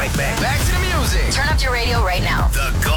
right back. Back to the music. Turn up your radio right now. The Golden